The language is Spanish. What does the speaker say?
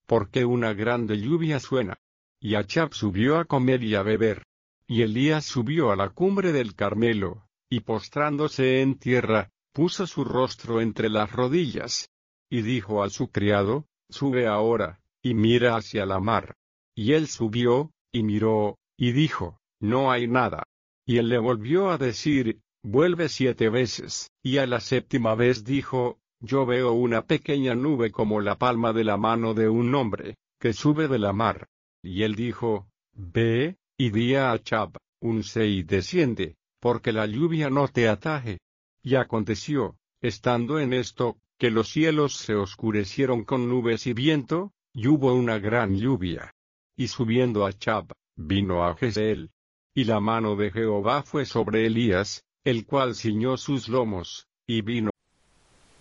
porque una grande lluvia suena. Y Achab subió a comer y a beber. Y Elías subió a la cumbre del Carmelo, y postrándose en tierra, puso su rostro entre las rodillas. Y dijo a su criado, sube ahora, y mira hacia la mar. Y él subió, y miró, y dijo, no hay nada. Y él le volvió a decir, vuelve 7 veces, y a la 7ª vez dijo, yo veo una pequeña nube como la palma de la mano de un hombre, que sube de la mar. Y él dijo, ve, y di a Achab, unce y desciende, porque la lluvia no te ataje. Y aconteció, estando en esto, que los cielos se oscurecieron con nubes y viento, y hubo una gran lluvia. Y subiendo Achab, vino a Jezreel. Y la mano de Jehová fue sobre Elías, el cual ciñó sus lomos, y vino